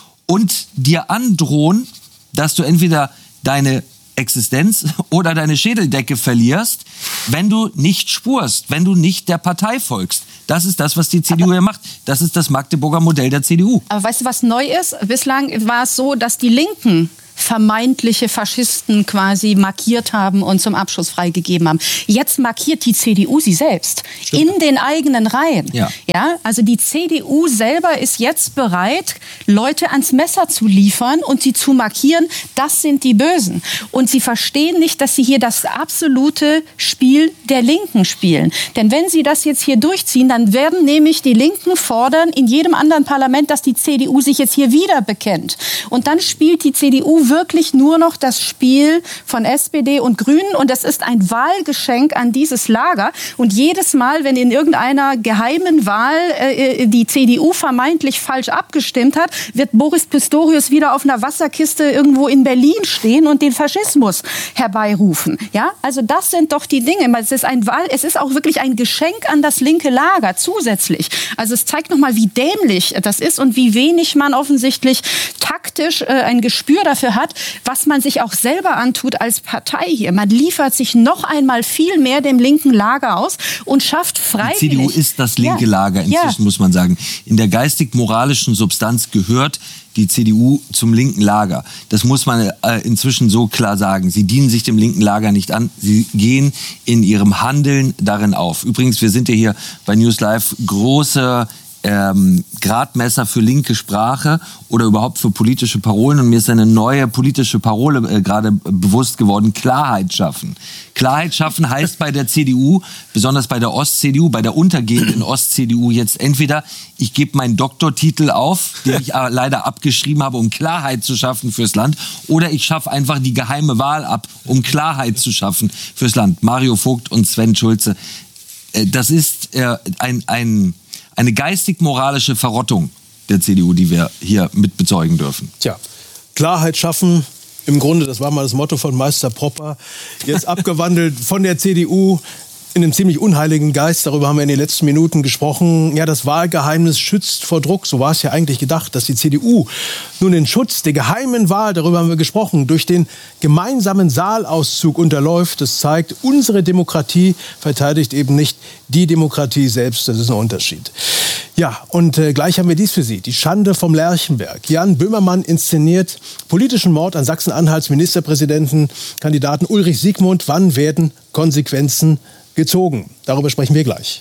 und dir androhen, dass du entweder deine Existenz oder deine Schädeldecke verlierst, wenn du nicht spurst, wenn du nicht der Partei folgst. Das ist das, was die C D U hier macht. Das ist das Magdeburger Modell der C D U. Aber weißt du, was neu ist? Bislang war es so, dass die Linken vermeintliche Faschisten quasi markiert haben und zum Abschuss freigegeben haben. Jetzt markiert die C D U sie selbst. Stimmt. In den eigenen Reihen. Ja. Ja, also die C D U selber ist jetzt bereit, Leute ans Messer zu liefern und sie zu markieren, das sind die Bösen. Und sie verstehen nicht, dass sie hier das absolute Spiel der Linken spielen. Denn wenn sie das jetzt hier durchziehen, dann werden nämlich die Linken fordern in jedem anderen Parlament, dass die C D U sich jetzt hier wieder bekennt. Und dann spielt die C D U wirklich nur noch das Spiel von S P D und Grünen und das ist ein Wahlgeschenk an dieses Lager. Und jedes Mal, wenn in irgendeiner geheimen Wahl äh, die C D U vermeintlich falsch abgestimmt hat, wird Boris Pistorius wieder auf einer Wasserkiste irgendwo in Berlin stehen und den Faschismus herbeirufen. Ja, also das sind doch die Dinge. Es ist ein Wahl, es ist auch wirklich ein Geschenk an das linke Lager zusätzlich. Also es zeigt noch mal, wie dämlich das ist und wie wenig man offensichtlich taktisch äh, ein Gespür dafür hat, was man sich auch selber antut als Partei hier. Man liefert sich noch einmal viel mehr dem linken Lager aus und schafft freiwillig... Die C D U ist das linke ja. Lager inzwischen, ja. muss man sagen. In der geistig-moralischen Substanz gehört die C D U zum linken Lager. Das muss man äh, inzwischen so klar sagen. Sie dienen sich dem linken Lager nicht an. Sie gehen in ihrem Handeln darin auf. Übrigens, wir sind ja hier bei News Live große ähm, Gradmesser für linke Sprache oder überhaupt für politische Parolen. Und mir ist eine neue politische Parole äh, gerade bewusst geworden: Klarheit schaffen. Klarheit schaffen heißt bei der C D U, besonders bei der Ost-C D U, bei der untergehenden Ost-C D U jetzt entweder, ich gebe meinen Doktortitel auf, den ich äh, leider abgeschrieben habe, um Klarheit zu schaffen fürs Land, oder ich schaffe einfach die geheime Wahl ab, um Klarheit zu schaffen fürs Land. Mario Vogt und Sven Schulze. Äh, das ist äh, ein... ein eine geistig-moralische Verrottung der C D U, die wir hier mit bezeugen dürfen. Tja, Klarheit schaffen, im Grunde, das war mal das Motto von Meister Popper, jetzt abgewandelt von der C D U in einem ziemlich unheiligen Geist. Darüber haben wir in den letzten Minuten gesprochen. Ja, das Wahlgeheimnis schützt vor Druck. So war es ja eigentlich gedacht, dass die C D U nun den Schutz der geheimen Wahl, darüber haben wir gesprochen, durch den gemeinsamen Saalauszug unterläuft. Das zeigt, unsere Demokratie verteidigt eben nicht die Demokratie selbst. Das ist ein Unterschied. Ja, und äh, gleich haben wir dies für Sie. Die Schande vom Lerchenberg. Jan Böhmermann inszeniert politischen Mord an Sachsen-Anhalts Ministerpräsidentenkandidaten Ulrich Siegmund. Wann werden Konsequenzen gezogen? Darüber sprechen wir gleich.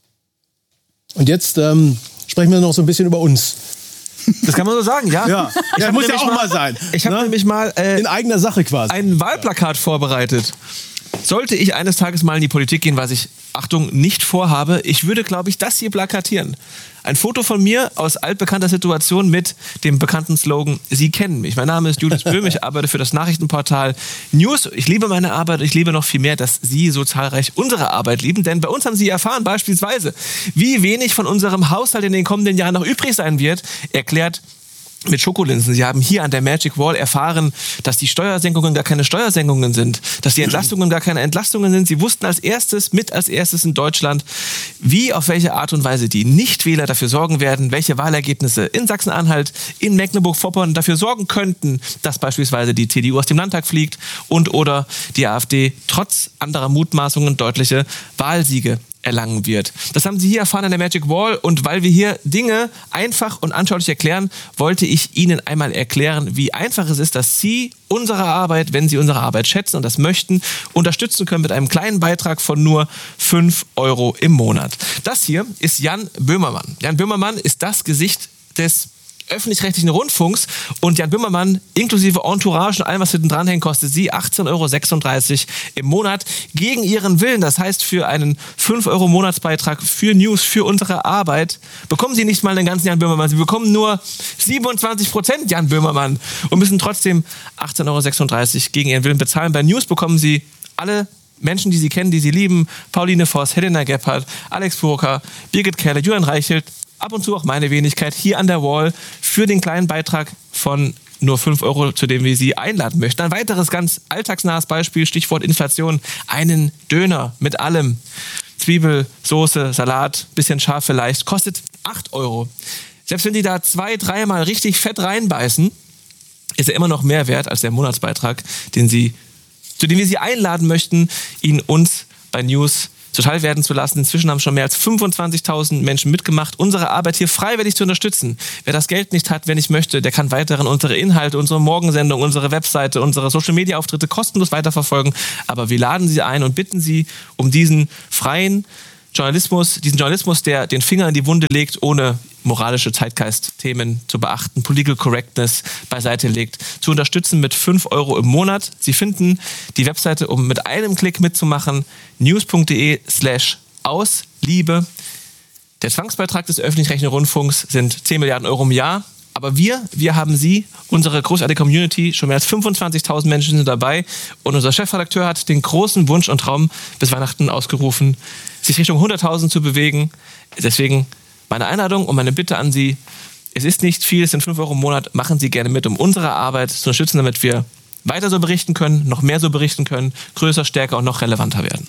Und jetzt ähm, sprechen wir noch so ein bisschen über uns. Das kann man so sagen, ja. Ja, ich ja muss ja auch mal, mal sein. Ich habe ne? nämlich mal äh, in eigener Sache quasi ein Wahlplakat vorbereitet. Sollte ich eines Tages mal in die Politik gehen, was ich, Achtung, nicht vorhabe, ich würde, glaube ich, das hier plakatieren. Ein Foto von mir aus altbekannter Situation mit dem bekannten Slogan: Sie kennen mich. Mein Name ist Julius Böhm, ich arbeite für das Nachrichtenportal News. Ich liebe meine Arbeit, ich liebe noch viel mehr, dass Sie so zahlreich unsere Arbeit lieben. Denn bei uns haben Sie erfahren beispielsweise, wie wenig von unserem Haushalt in den kommenden Jahren noch übrig sein wird, erklärt mit Schokolinsen. Sie haben hier an der Magic Wall erfahren, dass die Steuersenkungen gar keine Steuersenkungen sind, dass die Entlastungen gar keine Entlastungen sind. Sie wussten als erstes, mit als erstes in Deutschland, wie, auf welche Art und Weise die Nichtwähler dafür sorgen werden, welche Wahlergebnisse in Sachsen-Anhalt, in Mecklenburg-Vorpommern dafür sorgen könnten, dass beispielsweise die C D U aus dem Landtag fliegt und oder die AfD trotz anderer Mutmaßungen deutliche Wahlsiege erlangen wird. Das haben Sie hier erfahren an der Magic Wall, und weil wir hier Dinge einfach und anschaulich erklären, wollte ich Ihnen einmal erklären, wie einfach es ist, dass Sie unsere Arbeit, wenn Sie unsere Arbeit schätzen und das möchten, unterstützen können mit einem kleinen Beitrag von nur fünf Euro im Monat. Das hier ist Jan Böhmermann. Jan Böhmermann ist das Gesicht des öffentlich-rechtlichen Rundfunks, und Jan Böhmermann inklusive Entourage und allem, was hinten dranhängt, kostet Sie achtzehn Euro sechsunddreißig im Monat gegen Ihren Willen. Das heißt, für einen fünf Euro Monatsbeitrag für News, für unsere Arbeit, bekommen Sie nicht mal den ganzen Jan Böhmermann. Sie bekommen nur siebenundzwanzig Prozent Jan Böhmermann und müssen trotzdem achtzehn Euro sechsunddreißig gegen Ihren Willen bezahlen. Bei News bekommen Sie alle Menschen, die Sie kennen, die Sie lieben: Pauline Voss, Helena Gebhardt, Alex Furka, Birgit Kerle, Julian Reichelt, ab und zu auch meine Wenigkeit hier an der Wall für den kleinen Beitrag von nur fünf Euro, zu dem wir Sie einladen möchten. Ein weiteres ganz alltagsnahes Beispiel, Stichwort Inflation: einen Döner mit allem. Zwiebel, Soße, Salat, bisschen scharf vielleicht, kostet acht Euro. Selbst wenn die da zwei, dreimal richtig fett reinbeißen, ist er immer noch mehr wert als der Monatsbeitrag, den Sie, zu dem wir Sie einladen möchten, ihn uns bei News zuteil werden zu lassen. Inzwischen haben schon mehr als fünfundzwanzigtausend Menschen mitgemacht, unsere Arbeit hier freiwillig zu unterstützen. Wer das Geld nicht hat, wer nicht möchte, der kann weiterhin unsere Inhalte, unsere Morgensendung, unsere Webseite, unsere Social-Media-Auftritte kostenlos weiterverfolgen. Aber wir laden Sie ein und bitten Sie um diesen freien Journalismus, diesen Journalismus, der den Finger in die Wunde legt, ohne moralische Zeitgeist-Themen zu beachten, Political Correctness beiseite legt, zu unterstützen mit fünf Euro im Monat. Sie finden die Webseite, um mit einem Klick mitzumachen, news.de slash ausliebe. Der Zwangsbeitrag des öffentlich-rechtlichen Rundfunks sind zehn Milliarden Euro im Jahr. Aber wir, wir haben Sie, unsere großartige Community, schon mehr als fünfundzwanzigtausend Menschen sind dabei. Und unser Chefredakteur hat den großen Wunsch und Traum bis Weihnachten ausgerufen, sich Richtung hunderttausend zu bewegen. Deswegen meine Einladung und meine Bitte an Sie: Es ist nicht viel, es sind fünf Euro im Monat. Machen Sie gerne mit, um unsere Arbeit zu unterstützen, damit wir weiter so berichten können, noch mehr so berichten können, größer, stärker und noch relevanter werden.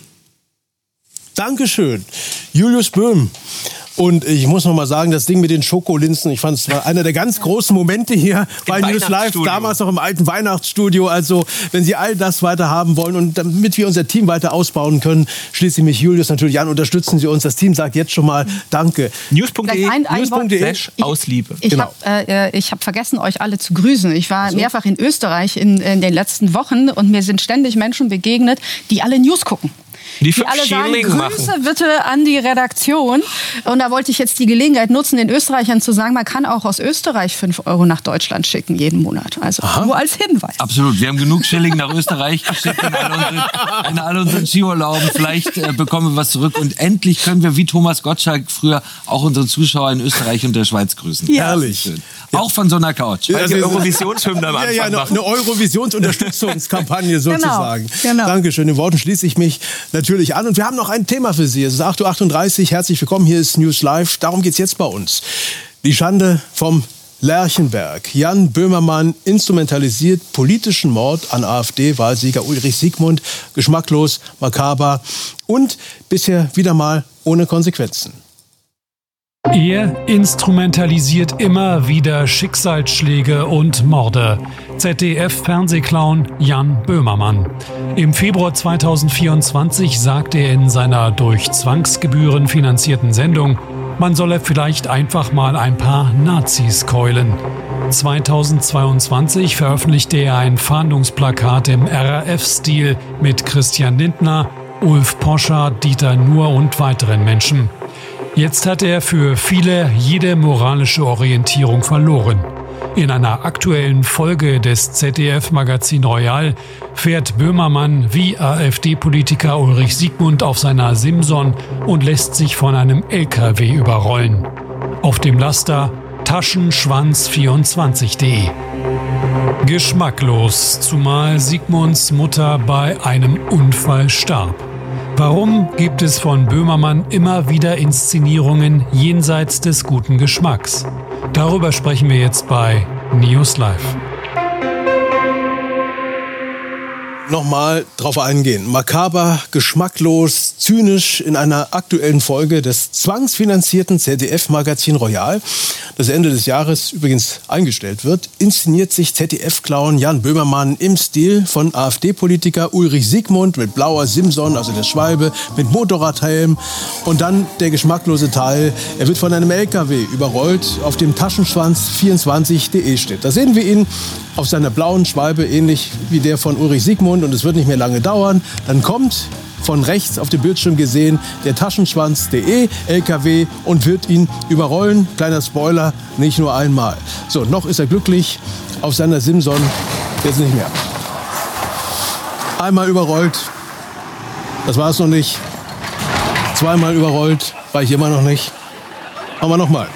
Dankeschön, Julius Böhm. Und ich muss noch mal sagen, das Ding mit den Schokolinsen, ich fand es war einer der ganz großen Momente hier bei News Live, damals noch im alten Weihnachtsstudio. Also, wenn Sie all das weiter haben wollen und damit wir unser Team weiter ausbauen können, schließe ich mich Julius natürlich an, unterstützen Sie uns. Das Team sagt jetzt schon mal Danke. News.de News slash Ausliebe. Ich, ich genau. habe äh, hab vergessen, euch alle zu grüßen. Ich war so. mehrfach in Österreich in, in den letzten Wochen und mir sind ständig Menschen begegnet, die alle News gucken. Die, die alle sagen, Schilling Grüße machen. bitte an die Redaktion. Und da wollte ich jetzt die Gelegenheit nutzen, den Österreichern zu sagen, man kann auch aus Österreich fünf Euro nach Deutschland schicken jeden Monat. Also Aha. nur als Hinweis. Absolut. Wir haben genug Schilling nach Österreich geschickt in all unseren, in all unseren Skiurlauben. Vielleicht äh, bekommen wir was zurück. Und endlich können wir, wie Thomas Gottschalk früher, auch unsere Zuschauer in Österreich und der Schweiz grüßen. Ja. Herrlich. Ja. Auch von so einer Couch. Weil wir Eurovisionshymne am Anfang ja, ja, eine, eine Eurovisionsunterstützungskampagne sozusagen. Genau, genau. Dankeschön. Den Worten schließe ich mich natürlich an. Und wir haben noch ein Thema für Sie. Es ist acht Uhr achtunddreißig. Herzlich willkommen. Hier ist News Live. Darum geht es jetzt bei uns. Die Schande vom Lerchenberg. Jan Böhmermann instrumentalisiert politischen Mord an AfD-Wahlsieger Ulrich Siegmund. Geschmacklos, makaber und bisher wieder mal ohne Konsequenzen. Er instrumentalisiert immer wieder Schicksalsschläge und Morde. Z D F-Fernsehclown Jan Böhmermann. Im Februar zweitausendvierundzwanzig sagte er in seiner durch Zwangsgebühren finanzierten Sendung, man solle vielleicht einfach mal ein paar Nazis keulen. zweitausendzweiundzwanzig veröffentlichte er ein Fahndungsplakat im R A F-Stil mit Christian Lindner, Ulf Poschardt, Dieter Nuhr und weiteren Menschen. Jetzt hat er für viele jede moralische Orientierung verloren. In einer aktuellen Folge des Z D F-Magazin Royal fährt Böhmermann wie AfD-Politiker Ulrich Siegmund auf seiner Simson und lässt sich von einem L K W überrollen. Auf dem Laster taschenschwanz vierundzwanzig punkt de. Geschmacklos, zumal Siegmunds Mutter bei einem Unfall starb. Warum gibt es von Böhmermann immer wieder Inszenierungen jenseits des guten Geschmacks? Darüber sprechen wir jetzt bei News Live. Nochmal drauf eingehen. Makaber, geschmacklos, zynisch in einer aktuellen Folge des zwangsfinanzierten Z D F-Magazin Royal, das Ende des Jahres übrigens eingestellt wird, inszeniert sich Z D F-Clown Jan Böhmermann im Stil von AfD-Politiker Ulrich Siegmund mit blauer Simson, also der Schwalbe, mit Motorradhelm und dann der geschmacklose Teil. Er wird von einem L K W überrollt, auf dem taschenschwanz vierundzwanzig punkt de steht. Da sehen wir ihn auf seiner blauen Schwalbe, ähnlich wie der von Ulrich Siegmund. Und es wird nicht mehr lange dauern. Dann kommt von rechts auf dem Bildschirm gesehen der taschenschwanz punkt de L K W und wird ihn überrollen. Kleiner Spoiler, nicht nur einmal. So, noch ist er glücklich auf seiner Simson. Jetzt nicht mehr. Einmal überrollt. Das war es noch nicht. Zweimal überrollt. War ich immer noch nicht. Machen wir nochmal.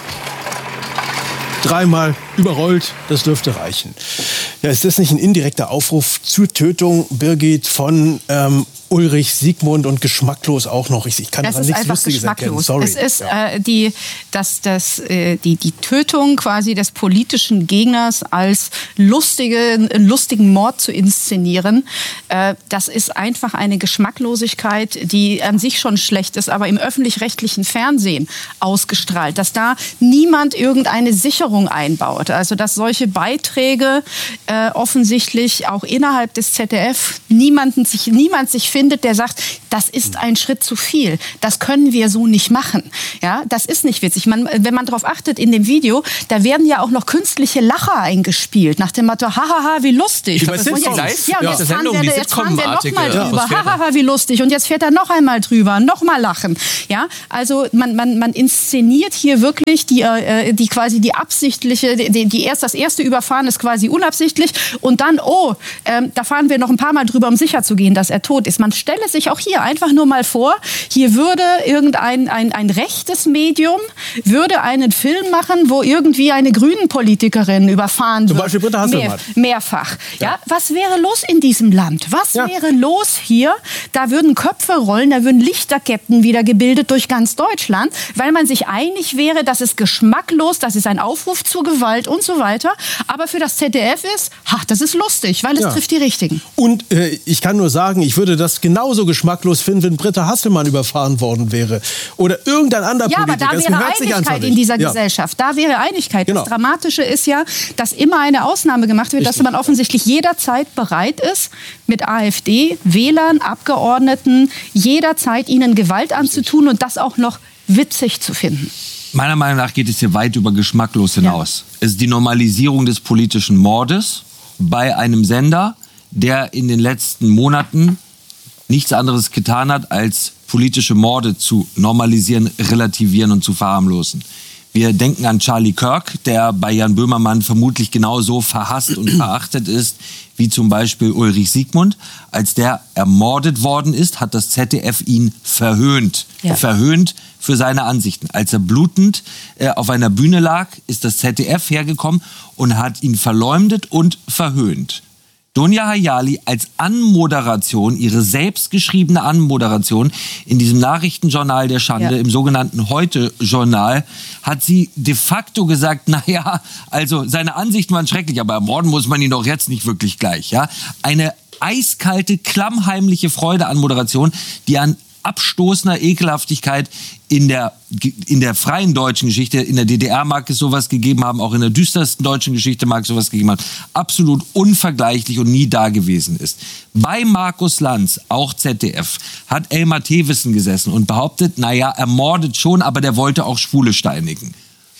Dreimal überrollt, das dürfte reichen. Ja, ist das nicht ein indirekter Aufruf zur Tötung, Birgit, von ähm, Ulrich Siegmund und geschmacklos auch noch? Ich, ich kann das da nichts Lustiges erkennen. Sorry. Es ist ja. äh, die, das, das, äh, die, die Tötung quasi des politischen Gegners als lustige, lustigen Mord zu inszenieren. Äh, das ist einfach eine Geschmacklosigkeit, die an sich schon schlecht ist, aber im öffentlich-rechtlichen Fernsehen ausgestrahlt, dass da niemand irgendeine Sicherung einbaut. Also dass solche Beiträge äh, offensichtlich auch innerhalb des Z D F niemanden sich, niemand sich findet, der sagt, das ist ein Schritt zu viel. Das können wir so nicht machen. Ja, das ist nicht witzig. Man, wenn man darauf achtet in dem Video, da werden ja auch noch künstliche Lacher eingespielt, nach dem Motto, hahaha, wie lustig. Das und jetzt, jetzt, ja, und ja. jetzt fahren wir, jetzt fahren wir noch mal drüber, Atmosphäre. hahaha, wie lustig. Und jetzt fährt er noch einmal drüber, noch mal lachen. Ja, also man, man, man inszeniert hier wirklich die, äh, die quasi die absichtliche, die, die erst das erste Überfahren ist quasi unabsichtlich und dann, oh, ähm, da fahren wir noch ein paar Mal drüber, um sicher zu gehen, dass er tot ist. Man stelle sich auch hier einfach nur mal vor, hier würde irgendein ein, ein rechtes Medium würde einen Film machen, wo irgendwie eine Grünen-Politikerin überfahren Zum wird. Beispiel Britta Hasselmann. Mehr, mehrfach. Ja. Ja. Was wäre los in diesem Land? Was Ja. wäre los hier? Da würden Köpfe rollen, da würden Lichterketten wieder gebildet durch ganz Deutschland, weil man sich einig wäre, das ist geschmacklos, das ist ein Aufruf zur Gewalt und so weiter. Aber für das Z D F ist, ach, das ist lustig, weil es Ja. trifft die Richtigen. Und äh, ich kann nur sagen, ich würde das genauso geschmacklos finden, wenn Britta Hasselmann überfahren worden wäre. Oder irgendein anderer Ja, aber Politiker. da Das wäre gehört sich einfach Einigkeit nicht. in dieser Ja. Gesellschaft. Da wäre Einigkeit. Genau. Das Dramatische ist ja, dass immer eine Ausnahme gemacht wird, Richtig. dass man offensichtlich jederzeit bereit ist, mit AfD-Wählern, Abgeordneten, jederzeit ihnen Gewalt anzutun und das auch noch witzig zu finden. Meiner Meinung nach geht es hier weit über geschmacklos hinaus. Ja. Es ist die Normalisierung des politischen Mordes bei einem Sender, der in den letzten Monaten nichts anderes getan hat, als politische Morde zu normalisieren, relativieren und zu verharmlosen. Wir denken an Charlie Kirk, der bei Jan Böhmermann vermutlich genauso verhasst und verachtet ist, wie zum Beispiel Ulrich Siegmund. Als der ermordet worden ist, hat das Z D F ihn verhöhnt. Ja. Verhöhnt für seine Ansichten. Als er blutend äh, auf einer Bühne lag, ist das Z D F hergekommen und hat ihn verleumdet und verhöhnt. Dunja Hayali als Anmoderation, ihre selbstgeschriebene Anmoderation in diesem Nachrichtenjournal der Schande, ja. im sogenannten Heute-Journal, hat sie de facto gesagt, naja, also seine Ansichten waren schrecklich, aber ermorden muss man ihn doch jetzt nicht wirklich gleich. Ja? Eine eiskalte, klammheimliche Freude-Anmoderation, die an abstoßender Ekelhaftigkeit in der, in der freien deutschen Geschichte, in der D D R mag es sowas gegeben haben, auch in der düstersten deutschen Geschichte mag es sowas gegeben haben, absolut unvergleichlich und nie dagewesen ist. Bei Markus Lanz, auch Z D F, hat Elmar Thewissen gesessen und behauptet, naja, ermordet schon, aber der wollte auch Schwule steinigen.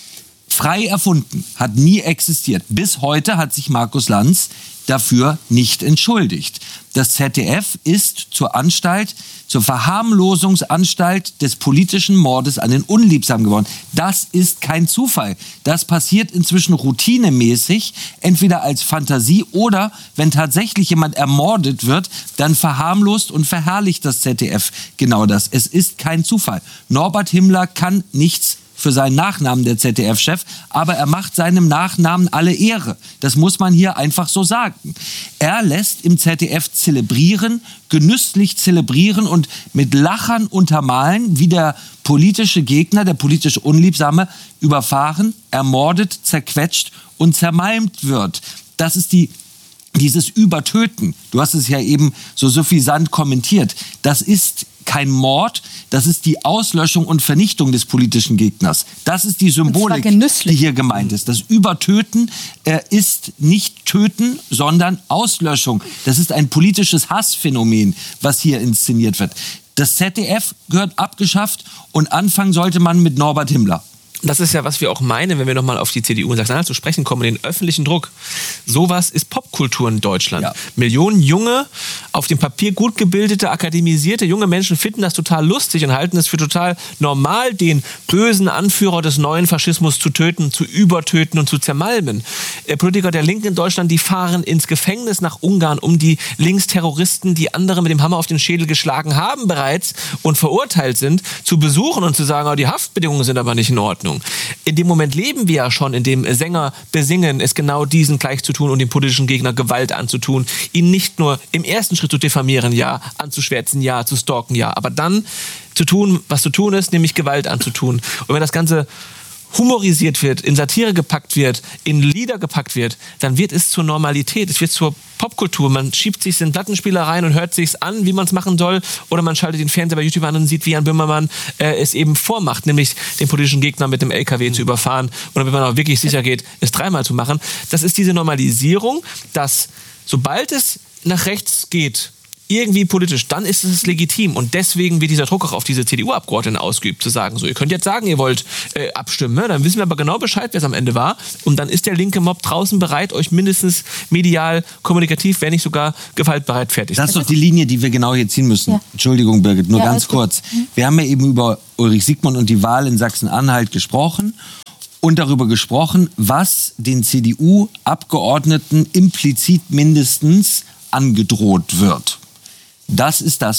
Frei erfunden, hat nie existiert. Bis heute hat sich Markus Lanz dafür nicht entschuldigt. Das Z D F ist zur Anstalt, zur Verharmlosungsanstalt des politischen Mordes an den Unliebsamen geworden. Das ist kein Zufall. Das passiert inzwischen routinemäßig, entweder als Fantasie oder, wenn tatsächlich jemand ermordet wird, dann verharmlost und verherrlicht das Z D F genau das. Es ist kein Zufall. Norbert Himmler kann nichts für seinen Nachnamen, der Z D F-Chef, aber er macht seinem Nachnamen alle Ehre. Das muss man hier einfach so sagen. Er lässt im Z D F zelebrieren, genüsslich zelebrieren und mit Lachern untermalen, wie der politische Gegner, der politische Unliebsame, überfahren, ermordet, zerquetscht und zermalmt wird. Das ist die Dieses Übertöten, du hast es ja eben so suffisant kommentiert, das ist kein Mord, das ist die Auslöschung und Vernichtung des politischen Gegners. Das ist die Symbolik, die hier gemeint ist. Das Übertöten äh, ist nicht Töten, sondern Auslöschung. Das ist ein politisches Hassphänomen, was hier inszeniert wird. Das Z D F gehört abgeschafft und anfangen sollte man mit Norbert Himmler. Das ist ja, was wir auch meinen, wenn wir nochmal auf die C D U in Sachsen-Anhalt zu sprechen kommen, den öffentlichen Druck. Sowas ist Popkultur in Deutschland. Ja. Millionen junge, auf dem Papier gut gebildete, akademisierte junge Menschen finden das total lustig und halten es für total normal, den bösen Anführer des neuen Faschismus zu töten, zu übertöten und zu zermalmen. Äh, Politiker der Linken in Deutschland, die fahren ins Gefängnis nach Ungarn, um die Linksterroristen, die andere mit dem Hammer auf den Schädel geschlagen haben bereits und verurteilt sind, zu besuchen und zu sagen, oh, die Haftbedingungen sind aber nicht in Ordnung. In dem Moment leben wir ja schon, in dem Sänger besingen, es genau diesen gleich zu tun und dem politischen Gegner Gewalt anzutun, ihn nicht nur im ersten Schritt zu diffamieren, ja, anzuschwärzen, ja, zu stalken, ja, aber dann zu tun, was zu tun ist, nämlich Gewalt anzutun. Und wenn das Ganze humorisiert wird, in Satire gepackt wird, in Lieder gepackt wird, dann wird es zur Normalität, es wird zur Popkultur. Man schiebt sich in Plattenspieler rein und hört sich's an, wie man es machen soll, oder man schaltet den Fernseher bei YouTube an und sieht, wie Jan Böhmermann äh, es eben vormacht, nämlich den politischen Gegner mit dem L K W mhm. zu überfahren und wenn man auch wirklich sicher geht, es dreimal zu machen. Das ist diese Normalisierung, dass sobald es nach rechts geht, irgendwie politisch, dann ist es legitim. Und deswegen wird dieser Druck auch auf diese C D U-Abgeordneten ausgeübt, zu sagen, so, ihr könnt jetzt sagen, ihr wollt äh, abstimmen, ne? Dann wissen wir aber genau Bescheid, wer es am Ende war. Und dann ist der linke Mob draußen bereit, euch mindestens medial, kommunikativ, wenn nicht sogar gewaltbereit fertig zu machen. Das ist doch die Linie, die wir genau hier ziehen müssen. Ja. Entschuldigung, Birgit, nur ja, ganz kurz. Mhm. Wir haben ja eben über Ulrich Siegmund und die Wahl in Sachsen-Anhalt gesprochen. Und darüber gesprochen, was den C D U-Abgeordneten implizit mindestens angedroht wird. Das ist das,